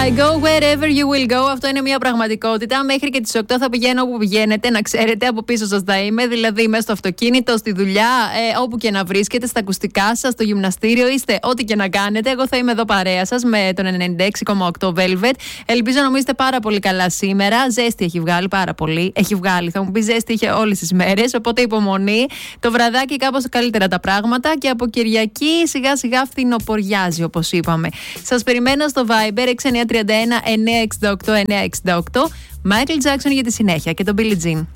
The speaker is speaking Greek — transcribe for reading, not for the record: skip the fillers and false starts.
I go wherever you will go. Αυτό είναι μια πραγματικότητα. Μέχρι και τις 8 θα πηγαίνω όπου πηγαίνετε. Να ξέρετε, από πίσω σας θα είμαι. Δηλαδή, μέσα στο αυτοκίνητο, στη δουλειά, όπου και να βρίσκετε, στα ακουστικά σας, στο γυμναστήριο, είστε ό,τι και να κάνετε. Εγώ θα είμαι εδώ παρέα σας με τον 96,8 Velvet. Ελπίζω να μου είστε πάρα πολύ καλά σήμερα. Ζέστη έχει βγάλει πάρα πολύ. Έχει βγάλει, θα μου πει, ζέστη είχε όλες τις μέρες. Οπότε υπομονή. Το βραδάκι κάπως καλύτερα τα πράγματα. Και από Κυριακή σιγά σιγά φθινοποριάζει, όπως είπαμε. Σας περιμένω στο Viber 6931 968 968. Michael Jackson για τη συνέχεια και τον Billie Jean.